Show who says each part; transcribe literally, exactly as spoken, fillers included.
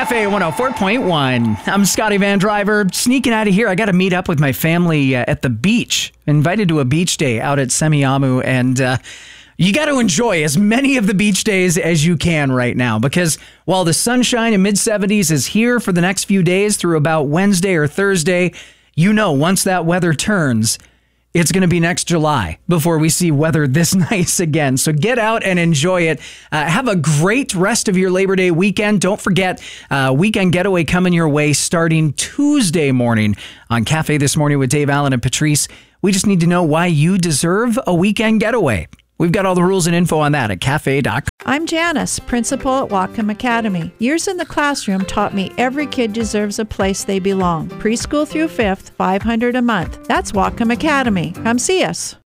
Speaker 1: Cafe one oh four point one. I'm Scotty Van Driver, sneaking out of here. I got to meet up with my family uh, at the beach. Invited to a beach day out at Semiahmoo, and uh, you got to enjoy as many of the beach days as you can right now, because while the sunshine in mid seventies is here for the next few days through about Wednesday or Thursday, you know once that weather turns, it's going to be next July before we see weather this nice again. So get out and enjoy it. Uh, have a great rest of your Labor Day weekend. Don't forget, uh, Weekend Getaway coming your way starting Tuesday morning on Cafe This Morning with Dave Allen and Patrice. We just need to know why you deserve a weekend getaway. We've got all the rules and info on that at cafe dot com.
Speaker 2: I'm Janice, principal at Whatcom Academy. Years in the classroom taught me every kid deserves a place they belong. Preschool through fifth, five hundred dollars a month. That's Whatcom Academy. Come see us.